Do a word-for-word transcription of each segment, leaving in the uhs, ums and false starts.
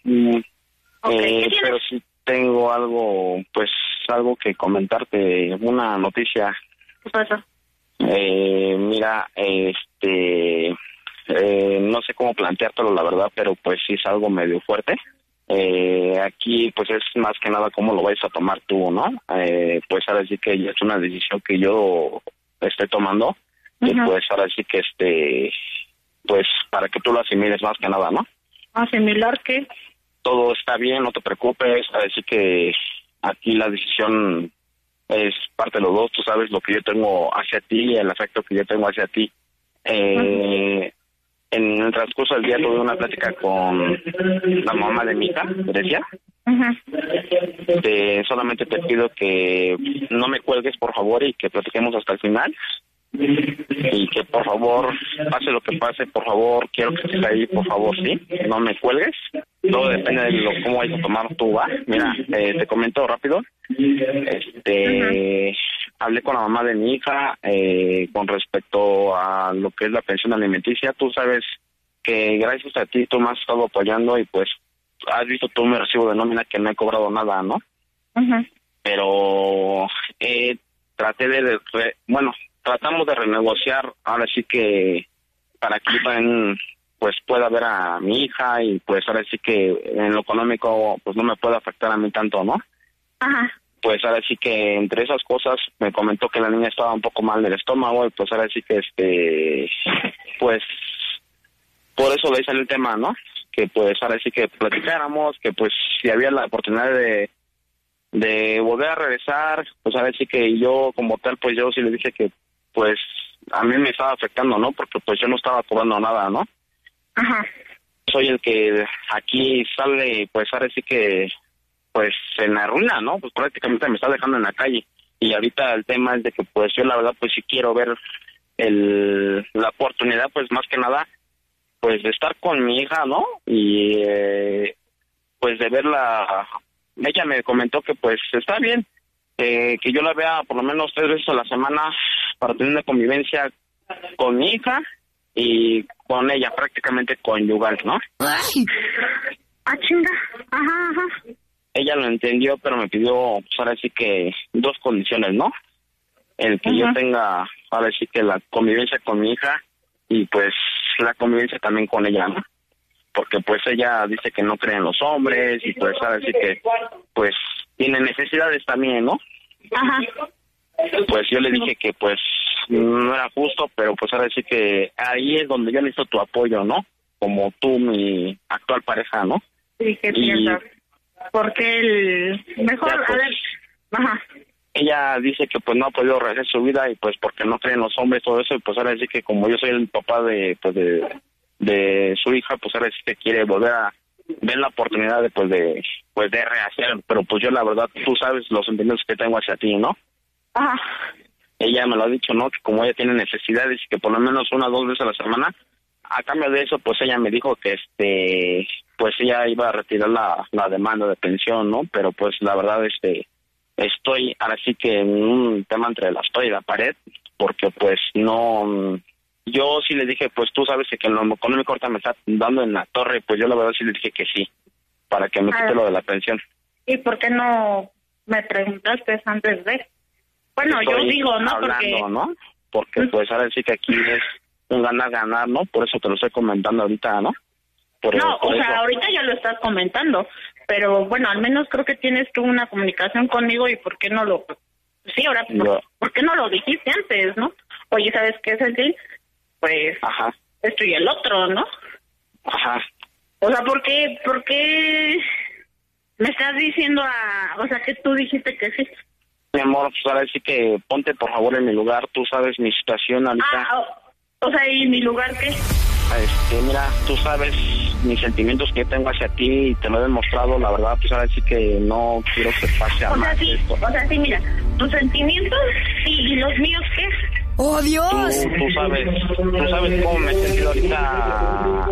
Mm, Okay. eh, pero sí tengo algo, pues, algo que comentarte, una noticia. ¿Qué pasa? Eh, mira, este, eh, no sé cómo planteártelo, la verdad, pero pues sí es algo medio fuerte. Eh, aquí, pues, es más que nada cómo lo vais a tomar tú, ¿no? Eh, pues ahora sí que ya es una decisión que yo estoy tomando, y Ujú. pues ahora sí que, este, pues, para que tú lo asimiles más que nada, ¿no? ¿Asimilar qué? Todo está bien, no te preocupes, así que aquí la decisión es parte de los dos, tú sabes lo que yo tengo hacia ti, el afecto que yo tengo hacia ti. Eh, en el transcurso del día tuve una plática con la mamá de mi hija, Grecia. Ujú. Te, solamente te pido que no me cuelgues, por favor, y que platiquemos hasta el final. Y que por favor, pase lo que pase, por favor, quiero que estés ahí, por favor, sí, no me cuelgues. Todo depende de lo, cómo vayas a tomar tu va. Mira, eh, te comento rápido. Este, hablé con la mamá de mi hija eh, con respecto a lo que es la pensión alimenticia. Tú sabes que gracias a ti tú me has estado apoyando y pues has visto tú mi recibo de nómina que no he cobrado nada, ¿no? Ujú. Pero eh, traté de, de re, bueno, tratamos de renegociar, ahora sí que para que yo también pues pueda ver a mi hija y pues ahora sí que en lo económico pues no me puede afectar a mí tanto, ¿no? Ajá. Pues ahora sí que entre esas cosas me comentó que la niña estaba un poco mal del estómago y pues ahora sí que este, pues por eso le hice el tema, ¿no? Que pues ahora sí que platicáramos, que pues si había la oportunidad de de volver a regresar, pues ahora sí que yo como tal pues yo sí le dije que pues a mí me estaba afectando, ¿no? Porque pues yo no estaba cobrando nada, ¿no? Ajá. Soy el que aquí sale, pues ahora sí que, pues en la ruina, ¿no? Pues prácticamente me está dejando en la calle. Y ahorita el tema es de que pues yo la verdad pues sí quiero ver el, la oportunidad pues más que nada, pues de estar con mi hija, ¿no? Y eh, pues de verla, ella me comentó que pues está bien, eh, que yo la vea por lo menos tres veces a la semana para tener una convivencia con mi hija y con ella prácticamente conyugal, ¿no? Ay. Ah, chinga. Ajá, ajá. Ella lo entendió, pero me pidió, pues ahora sí que dos condiciones, ¿no? El que Ajá. yo tenga, ahora sí que la convivencia con mi hija y pues la convivencia también con ella, ¿no? Porque pues ella dice que no cree en los hombres y pues ahora sí que pues tiene necesidades también, ¿no? Ajá. Pues yo le dije que pues no era justo, pero pues ahora sí que ahí es donde yo necesito tu apoyo, ¿no? Como tú, mi actual pareja, ¿no? Sí, ¿qué Y- piensas? Porque el... Mejor, Ya, a pues, ver... Ajá. ella dice que pues no ha podido rehacer su vida y pues porque no cree en los hombres, todo eso, y pues ahora sí que como yo soy el papá de pues de, de su hija, pues ahora sí que quiere volver a ver la oportunidad de pues de pues de rehacer, pero pues yo la verdad, tú sabes los sentimientos que tengo hacia ti, ¿no? Ajá. Ella me lo ha dicho, ¿no? Que como ella tiene necesidades y que por lo menos una o dos veces a la semana, a cambio de eso, pues ella me dijo que este, pues ella iba a retirar la, la demanda de pensión, ¿no? Pero pues la verdad, este, estoy ahora sí que en un tema entre la espada y la pared, porque pues no, yo sí le dije, pues tú sabes que en lo económico ahorita me está dando en la torre, pues yo la verdad sí le dije que sí, para que me A quite ver. lo de la pensión. ¿Y por qué no me preguntaste antes de...? Bueno, yo Estoy digo, ¿no? hablando, Porque... ¿no? Porque pues ahora sí que aquí es un ganar-ganar, ¿no? Por eso te lo estoy comentando ahorita, ¿no? Por, No, por o eso. sea, ahorita ya lo estás comentando, pero bueno, al menos creo que tienes tú una comunicación conmigo y por qué no lo... Sí, ahora, ¿por, Yo- ¿por qué no lo dijiste antes, no? Oye, ¿sabes qué es el Pues Ajá, esto y el otro, ¿no? ajá. O sea, ¿por qué, por qué me estás diciendo a... O sea, que tú dijiste que sí? Mi amor, pues ahora sí que ponte por favor en mi lugar, tú sabes mi situación ahorita. Ah, o, o sea, ¿y mi lugar qué? Este, mira, tú sabes mis sentimientos que yo tengo hacia ti y te lo he demostrado, la verdad, pues ahora sí que no quiero que pase a O sea, más sí, esto. o sea, sí, mira, tus sentimientos, sí, y los míos, ¿qué? ¡Oh, Tú, Dios! tú sabes, tú sabes cómo me he sentido ahorita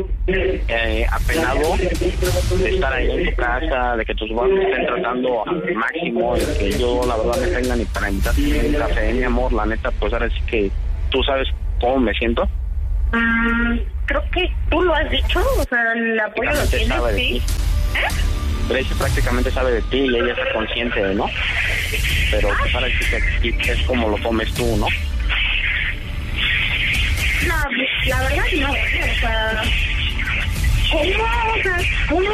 eh, apenado de estar ahí en tu casa, de que tus papás me estén tratando al máximo y que yo la verdad no tenga ni para invitarte un café, mi amor, la neta, pues ahora sí que tú sabes cómo me siento. Mm, creo que tú lo has dicho, o sea, el apoyo lo tienes, sí. ¿Eh? Gracie prácticamente sabe de ti y ella está consciente, ¿no? Pero pues ahora sí que es como lo comes tú, ¿no? No, pues la verdad no, o sea, ¿cómo? O sea, ¿cómo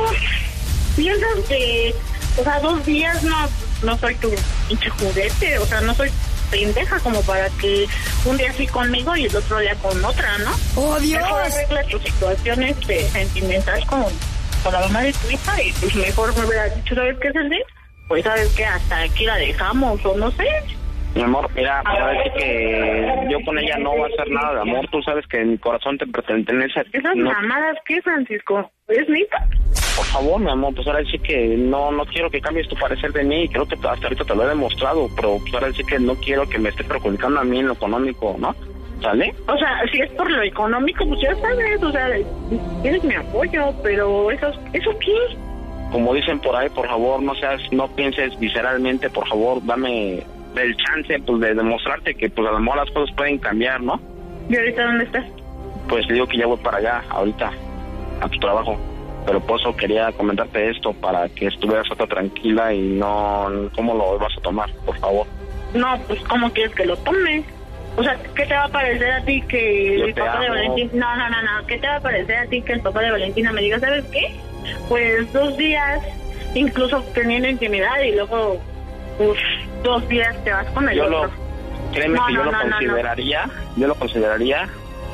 piensas que, o sea, dos días no, no soy tu pinche juguete, o sea, no soy pendeja como para que un día sí conmigo y el otro día con otra, ¿no? ¡Oh, Dios! Mejor arregla tu situación este, sentimental con, con la mamá de tu hija y pues mejor me hubieras dicho, ¿sabes qué, Sandy? Pues sabes que hasta aquí la dejamos, o no sé. Mi amor, mira, para decir que yo con ella no voy a hacer nada de amor, tú sabes que mi corazón te pertenece a ti. ¿Esas no... mamadas qué, Francisco? ¿Es neta? Por favor, mi amor, pues ahora sí que no no quiero que cambies tu parecer de mí, creo que hasta ahorita te lo he demostrado, pero pues ahora sí que no quiero que me esté perjudicando a mí en lo económico, ¿no? ¿Sale? O sea, si es por lo económico, pues ya sabes, o sea, tienes mi apoyo, pero eso, ¿eso qué? Como dicen por ahí, por favor, no seas, no pienses visceralmente, por favor, dame el chance, pues, de demostrarte que, pues, a lo mejor las cosas pueden cambiar, ¿no? ¿Y ahorita dónde estás? Pues, te digo que ya voy para allá, ahorita, a tu trabajo. Pero por eso quería comentarte esto, para que estuvieras otra tranquila y no... ¿Cómo lo vas a tomar, por favor? No, pues, ¿cómo quieres que lo tome? O sea, ¿qué te va a parecer a ti que Yo el te papá amo. de Valentina... No, no, no, no. ¿Qué te va a parecer a ti que el papá de Valentina me diga, ¿sabes qué? Pues dos días, incluso teniendo intimidad y luego, pues, dos días te vas con el Yo otro. lo... Créeme No, que yo no, lo no, no, consideraría, yo lo consideraría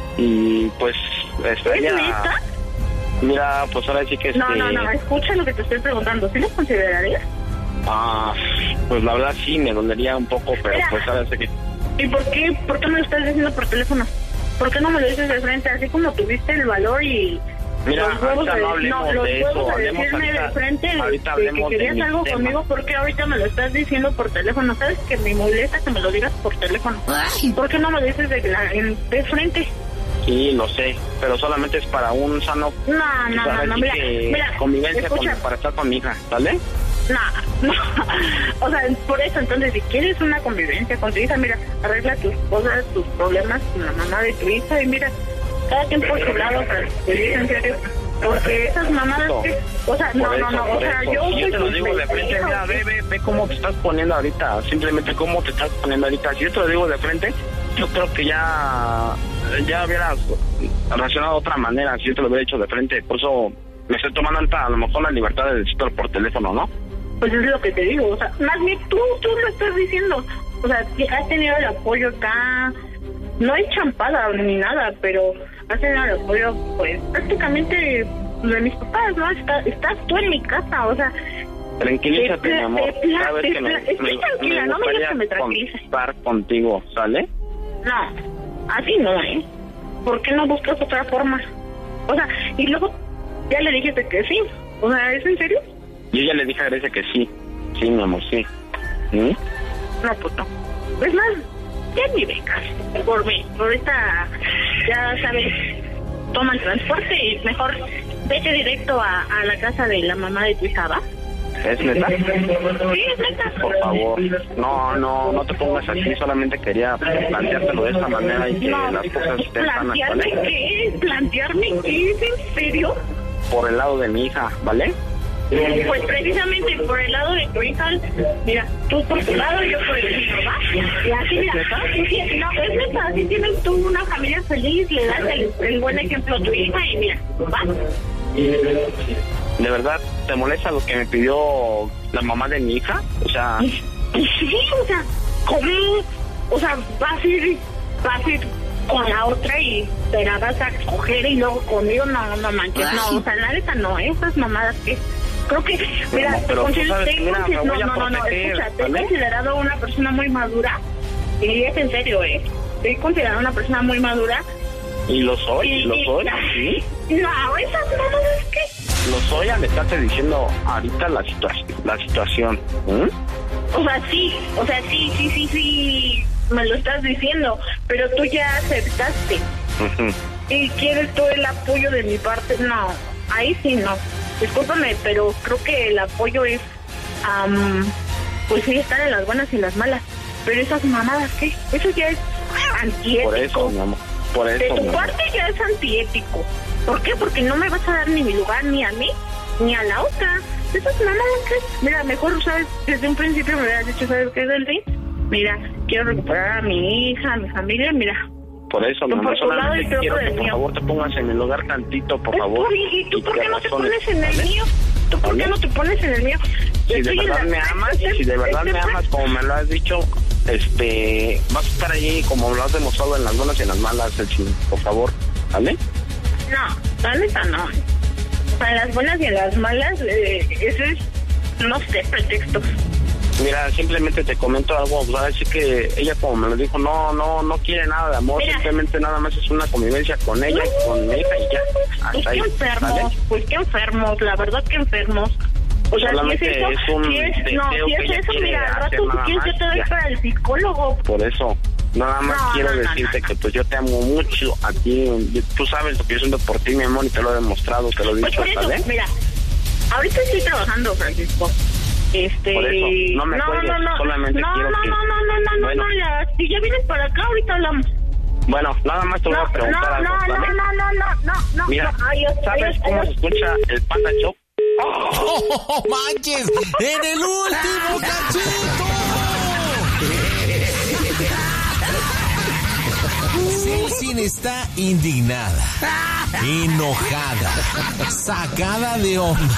y, pues, estaría... ¿Es neta? Mira, pues ahora sí que este... No, no, no, escucha lo que te estoy preguntando. ¿Sí lo considerarías? Ah, pues la verdad sí, me dolería un poco, pero Mira. pues ahora sí que... ¿Y por qué? ¿Por qué me lo estás diciendo por teléfono? ¿Por qué no me lo dices de frente? Así como tuviste el valor y... Mira, los huevos ahorita de, no hablemos los de huevos eso, de hablemos decirme ahorita, de frente de, ahorita de que hablemos de querías mi algo tema. conmigo. ¿Por qué ahorita me lo estás diciendo por teléfono? ¿Sabes que me molesta que me lo digas por teléfono? Ay. ¿Por qué no me lo dices de, la, en- de frente? Sí, lo sé, pero solamente es para un sano... No, no, para no, no, decir mira, que mira, convivencia con- escucha. para estar con mi hija, ¿vale? No, no, o sea, por eso, entonces, si quieres una convivencia con tu hija, mira, arregla tus cosas, tus problemas con la mamá de tu hija y mira, cada quien por su lado, pero te digo en serio, porque esas mamadas, Eso. que, o sea, no, Por no, eso, no, o por sea, eso. yo Si yo soy te lo tu digo de frente, pendeja, mira, ¿o ve, qué? ve, ve cómo te estás poniendo ahorita, simplemente cómo te estás poniendo ahorita. Si yo te lo digo de frente, yo creo que ya, ya hubieras reaccionado de otra manera, si yo te lo hubiera dicho de frente, por eso me estoy tomando ahorita a lo mejor la libertad de decirlo por teléfono, ¿no? Pues es lo que te digo, o sea, más bien tú, tú lo estás diciendo, o sea, que has tenido el apoyo acá, no hay champada ni nada, pero has tenido el apoyo, pues, prácticamente de mis papás, ¿no? Está, estás tú en mi casa, o sea... Tranquilízate, te- mi amor, te- te- sabes te- que me, te- estoy me, tranquila, me no me digas gustaría que me tranquilice. estar contigo, ¿sale? No, así no, ¿eh? ¿Por qué no buscas otra forma? O sea, y luego ya le dijiste que sí, o sea, ¿es en serio? Yo ya le dije a Grecia que sí, sí, mi amor, sí. ¿Mm? No, pues no. Es más, ya ni vengas por mí. Ahorita, ya sabes, toma el transporte y mejor vete directo a, a la casa de la mamá de tu hija, ¿va? ¿Es neta? Sí, es neta. Por favor, no, no, no te pongas así, solamente quería planteártelo de esta manera y que No, las cosas estén sanas, ¿plantearme ¿vale? qué? ¿Plantearme qué? ¿Es en serio? Por el lado de mi hija, ¿vale? Pues precisamente por el lado de tu hija, mira, tú por tu lado, yo por el mío, ¿va? Y así, mira, sí, sí, no, es neta, así tienes tú una familia feliz, le das el, el buen ejemplo a tu hija y mira, ¿va? ¿De verdad te molesta lo que me pidió la mamá de mi hija? O sea, Y, y sí, o sea, ¿cómo? O sea, vas a ir, vas a ir con la otra y te la vas a coger y luego conmigo, no, no manches, no, o sea, la neta no, esas mamadas que... Creo que, mira, No, te pero tú considero, sabes te que, mira, consi- me no, voy a no, no, no, proteger, escucha, te he ¿vale? considerado una persona muy madura, y es en serio, ¿eh? Te he considerado una persona muy madura. y lo soy, Y, lo y- soy, ¿sí? No, esas mamadas que... Lo soy al estarte diciendo ahorita la, situa- la situación. ¿Mm? O sea, sí, o sea, sí, sí, sí, sí, me lo estás diciendo, pero tú ya aceptaste. Ujú. ¿Y quieres todo el apoyo de mi parte? No, ahí sí no. Discúlpame, pero creo que el apoyo es, am, pues sí, estar en las buenas y en las malas. Pero esas mamadas, ¿qué? Eso ya es Por antiético. eso, mi amor. Por eso, de tu no. parte ya es antiético. ¿Por qué? Porque no me vas a dar ni mi lugar ni a mí ni a la otra. Eso es nada más que... Mira, mejor, ¿sabes? Desde un principio me hubieras dicho, ¿sabes qué, Delfín? Mira, quiero recuperar a mi hija, a mi familia, mira. Por eso, mi amor, solamente quiero que por favor te pongas en mi lugar tantito, por favor. ¿Y tú por qué no te pones en el mío? ¿Tú por qué no te pones en el mío? Si de verdad me amas, si de verdad me amas, como me lo has dicho, este, vas a estar allí como lo has demostrado en las buenas y en las malas, por favor, ¿vale? No, la neta no. Para las buenas y en las malas, eh, eso es, no sé, pretextos. Mira, simplemente te comento algo, ¿sabes? Así que ella, como me lo dijo, no, no, no quiere nada de amor, Mira. simplemente nada más es una convivencia con ella, no, con mi hija y ya. Hasta pues ahí, qué enfermos, ¿vale? Pues qué enfermos, la verdad que enfermos. O sea, solamente si es eso, es un si es, deseo no, si que es ella eso, quiere mira, al hacer rato nada si quieres más, yo te doy ya. para el psicólogo. Por eso, nada más no, quiero no, decirte no, no. que pues yo te amo mucho a ti, tú sabes lo que yo siento por ti, mi amor, y te lo he demostrado, te lo he Pues dicho, por eso, ¿vale? mira, ahorita estoy trabajando, Francisco. Este, por eso, no me no, cuelgues, no, no, solamente no, quiero no, que... no, no, no, no, bueno. no, ya, si ya vienes para acá, ahorita hablamos. Bueno, nada más te voy no, a preguntar no, algo, no, ¿vale? no, no, no, no, no, no, Mira, no, adiós, ¿sabes adiós, cómo adiós. se escucha el Panda Show? ¡Oh, manches! ¡En el último cachito! Celsin está indignada, enojada, sacada de onda.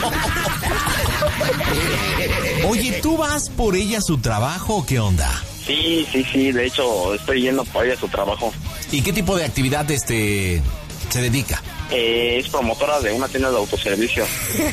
Oye, ¿tú vas por ella a su trabajo o qué onda? Sí, sí, sí, de hecho estoy yendo por ella a su trabajo. ¿Y qué tipo de actividad este se dedica? Eh, es promotora de una tienda de autoservicio.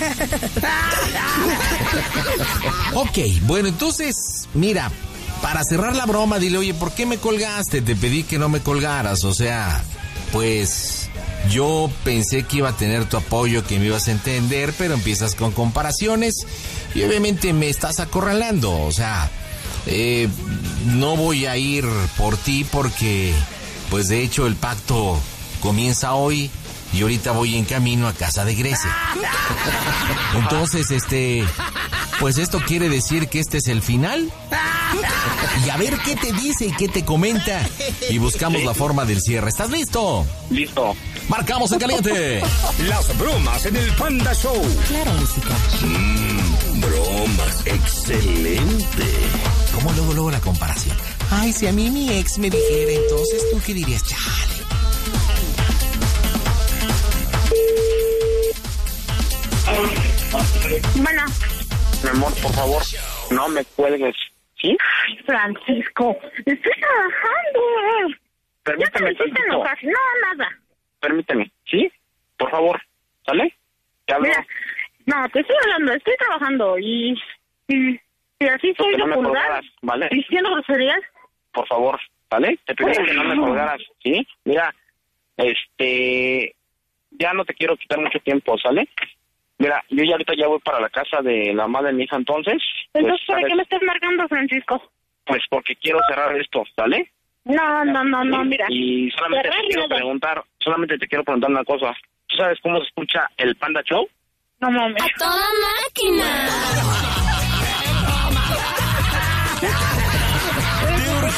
Ok, bueno, entonces, mira, para cerrar la broma, dile, oye, ¿por qué me colgaste? Te pedí que no me colgaras, o sea, pues yo pensé que iba a tener tu apoyo, que me ibas a entender, pero empiezas con comparaciones y obviamente me estás acorralando, o sea, eh, no voy a ir por ti porque, pues de hecho el pacto comienza hoy y ahorita voy en camino a casa de Grecia. Entonces, este, pues esto quiere decir que este es el final. Y a ver qué te dice y qué te comenta. Y buscamos la forma del cierre. ¿Estás listo? Listo. Marcamos en caliente. Las bromas en el Panda Show. Claro, música. Mmm, bromas. Excelente. ¿Cómo luego, luego la comparación? Ay, si a mí mi ex me dijera, entonces, ¿tú qué dirías? Chale. Bueno. Mi amor, por favor, no me cuelgues, ¿sí? Ay, Francisco, estoy trabajando. Permíteme ya te hiciste enojar. No, nada. Permíteme, ¿sí? Por favor, ¿sale? ¿Te hablo? Mira, no, te estoy hablando, estoy trabajando y... y, y así soy no yo me vulgar, colgaras, ¿vale? diciendo groserías. Por favor, ¿vale? Te pedí que no me colgaras, ¿sí? Mira, este... ya no te quiero quitar mucho tiempo, ¿sale? Mira, yo ya ahorita ya voy para la casa de la madre de mi hija, entonces... Entonces, pues, ¿para ¿sabes? qué me estás marcando, Francisco? Pues porque quiero cerrar esto, ¿sale? No, no, no, no, ¿Sí? mira. Y solamente cerrar te quiero nada. preguntar, solamente te quiero preguntar una cosa. ¿Tú sabes cómo se escucha el Panda Show? No mames. ¡A toda máquina!